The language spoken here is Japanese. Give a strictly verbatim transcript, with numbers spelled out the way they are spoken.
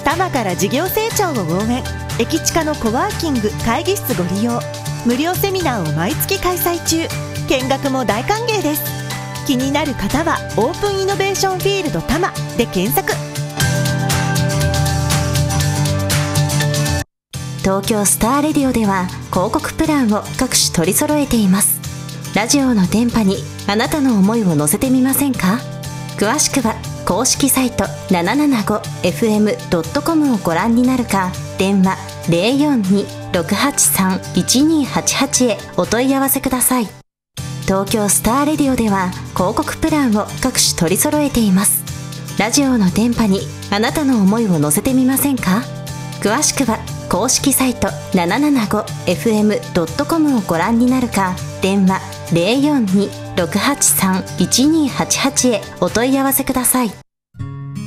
多摩から事業成長を応援。駅近のコワーキング会議室ご利用。無料セミナーを毎月開催中。見学も大歓迎です。気になる方はオープンイノベーションフィールド多摩で検索。 東京スターレディオでは広告プランを各種取り揃えています。ラジオの電波にあなたの思いを乗せてみませんか？詳しくは公式サイト ななななごエフエムドットコム をご覧になるか、電話 ゼロよんに ろくはちさん いちにはちはち へお問い合わせください。東京スターレディオでは広告プランを各種取り揃えています。ラジオの電波にあなたの思いを乗せてみませんか？詳しくは公式サイト ななななごエフエムドットコム をご覧になるか、電話 ゼロよんに ろくはちさん いちにはちはち へお問い合わせください。